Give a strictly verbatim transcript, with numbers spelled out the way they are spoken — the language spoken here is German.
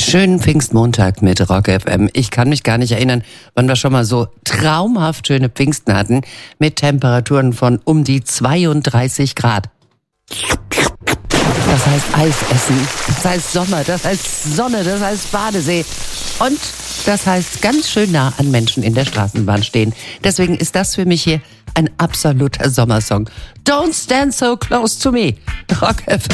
Schönen Pfingstmontag mit Rock F M. Ich kann mich gar nicht erinnern, wann wir schon mal so traumhaft schöne Pfingsten hatten mit Temperaturen von um die zweiunddreißig Grad. Das heißt Eis essen, das heißt Sommer, das heißt Sonne, das heißt Badesee und das heißt ganz schön nah an Menschen in der Straßenbahn stehen. Deswegen ist das für mich hier ein absoluter Sommersong. Don't stand so close to me. Rock F M.